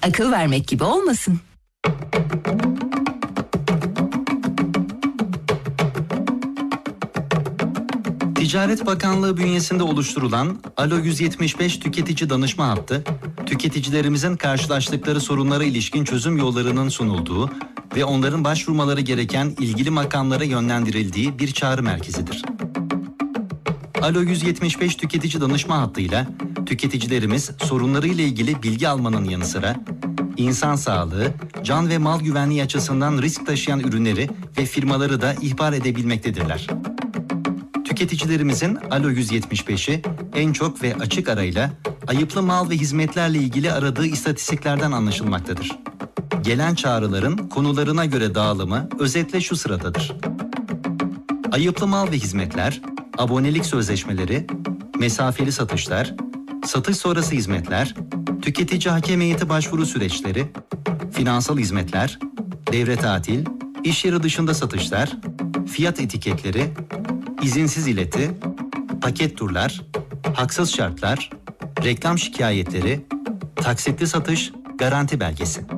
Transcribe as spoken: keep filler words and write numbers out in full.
Akıl vermek gibi olmasın. Ticaret Bakanlığı bünyesinde oluşturulan Alo yüz yetmiş beş Tüketici Danışma Hattı, tüketicilerimizin karşılaştıkları sorunlara ilişkin çözüm yollarının sunulduğu ve onların başvurmaları gereken ilgili makamlara yönlendirildiği bir çağrı merkezidir. Alo yüz yetmiş beş Tüketici Danışma Hattı'yla tüketicilerimiz sorunlarıyla ilgili bilgi almanın yanı sıra insan sağlığı, can ve mal güvenliği açısından risk taşıyan ürünleri ve firmaları da ihbar edebilmektedirler. Tüketicilerimizin Alo yüz yetmiş beşi en çok ve açık arayla ayıplı mal ve hizmetlerle ilgili aradığı istatistiklerden anlaşılmaktadır. Gelen çağrıların konularına göre dağılımı özetle şu sıradadır. Ayıplı mal ve hizmetler, abonelik sözleşmeleri, mesafeli satışlar, satış sonrası hizmetler, tüketici hakem heyeti başvuru süreçleri, finansal hizmetler, devre tatil, iş yeri dışında satışlar, fiyat etiketleri, izinsiz ileti, paket turlar, haksız şartlar, reklam şikayetleri, taksitli satış, garanti belgesi.